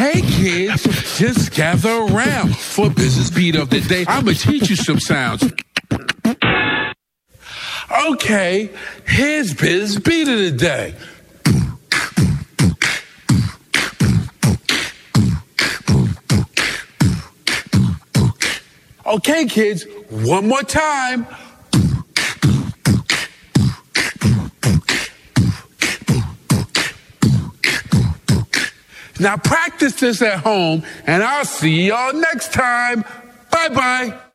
Hey kids, just gather around for Business Beat of the Day. I'm gonna teach you some sounds. Okay, here's Business Beat of the Day. Okay, kids, one more time. Now practice this at home, and I'll see y'all next time. Bye-bye.